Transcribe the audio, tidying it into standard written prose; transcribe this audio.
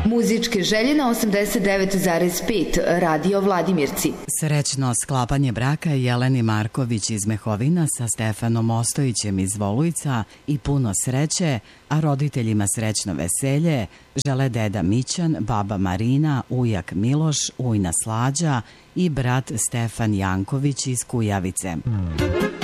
Muzičke želje na 89,5 Radio Vladimirci. Srećno sklapanje braka Jeleni Marković iz Mehovina sa Stefanom Ostojićem iz Volujca i puno sreće, a roditeljima srećno veselje žele deda Mićan, baba Marina, ujak Miloš, ujna Slađa i brat Stefan Janković iz Kujavice.